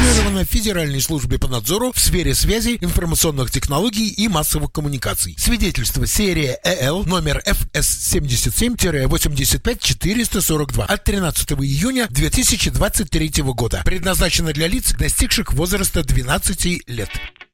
зарегистрирована в Федеральной службе по надзору в сфере связи, информационных технологий и массовых коммуникаций. Свидетельство серия ЭЛ номер ФС-77-85442 от 13 июня 2023 года. Предназначено для лиц, достигших возраста 12 лет.